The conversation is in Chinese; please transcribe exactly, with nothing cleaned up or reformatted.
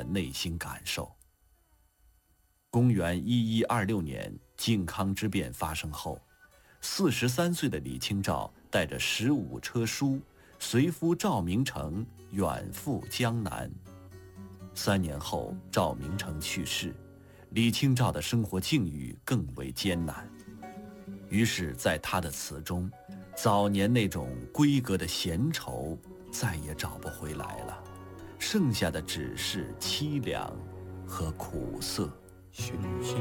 内心感受。公元一一二六年，靖康之变发生后，四十三岁的李清照带着十五车书，随夫赵明诚远赴江南。三年后，赵明诚去世，李清照的生活境遇更为艰难。于是在他的词中，早年那种闺阁的闲愁再也找不回来了，剩下的只是凄凉和苦涩。